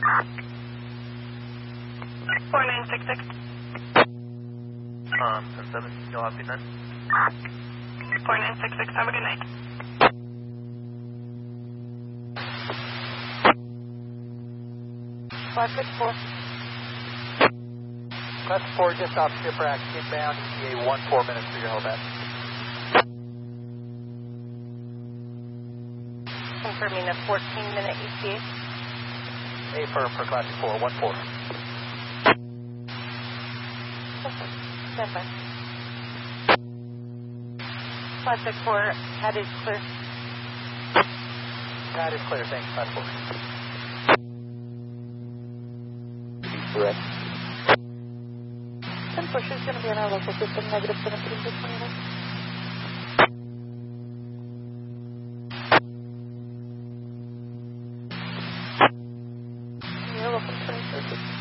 4966. 7, you'll have good night. 4966, have a good night. Class 4 just off Shipwreck, inbound, ETA 14 minutes for your Hellbat. Confirming a 14-minute ETA. Affirm for Class 4, 14. Stand by. Classic 4, pad is clear. Pad is clear, thanks, Class 4. Correct. 10 push is going to be on our local system, negative 17 to 21.